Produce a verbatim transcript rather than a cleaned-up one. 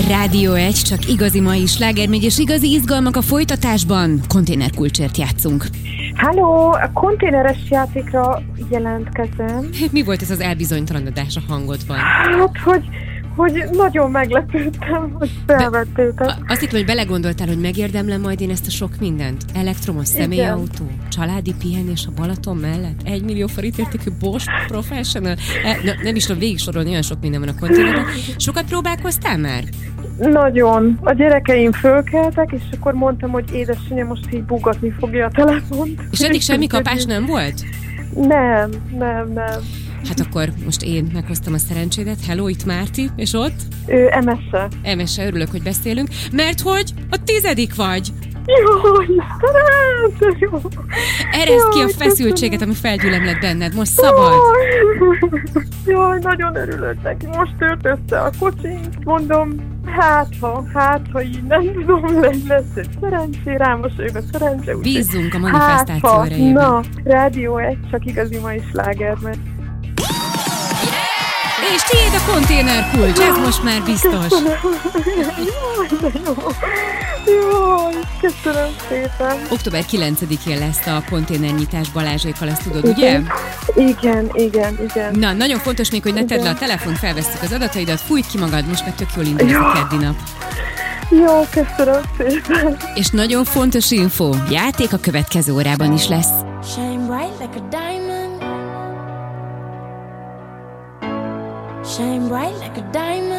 Rádió egy, csak igazi mai slágermegy, és igazi izgalmak a folytatásban. Konténerkulcsért játszunk. Halló, a konténeres játékra jelentkezem. Mi volt ez az elbizonytalanodás a hangodban? Hát, hogy, hogy nagyon meglepődtem, hogy felvettétek. Be, azt hittem, hogy belegondoltál, hogy megérdemlem majd én ezt a sok mindent? Elektromos személyautó, családi pihenés a Balaton mellett, egy millió forint értékű Bosch Professional. E, na, nem is tudom végig sorolni, olyan sok minden van a konténerben. Sokat próbálkoztál már? Nagyon. A gyerekeim fölkeltek, és akkor mondtam, hogy édesanyja most így bugatni fogja a telefont. És eddig semmi kapás nem volt? Nem, nem, nem. Hát akkor most én meghoztam a szerencsédet. Hello, itt Márti, és ott? Ő em es-e. em es-e, örülök, hogy beszélünk, mert hogy a tizedik vagy. Jó, Istenem, de jó. Ereszd ki a feszültséget, ami felgyülemlett benned. Most szabad. Jaj, jaj, nagyon örülök neki. Most tört össze a kocsink. Mondom, hát ha, hát ha így nem tudom, lesz egy szerencsé, rámosolyog a szerencse. Bízzunk a manifestáció hát, erejében. Na, Rádió egy, csak igazi mai slágermegy. És tiéd a konténerkulcs, ez most már biztos. Jaj, de jó. Jaj, köszönöm szépen. október kilencedikén lesz a konténernyitás Balázsékkal, ezt tudod, ugye? Igen, igen, igen. Na, nagyon fontos még, hogy ne tedd le a telefont, felvesszük az adataidat, fújj ki magad, most már tök jól indul ez a keddi nap. Jó, köszönöm szépen. És nagyon fontos info, játék a következő órában is lesz. Shine bright like a diamond. Shine bright like a diamond.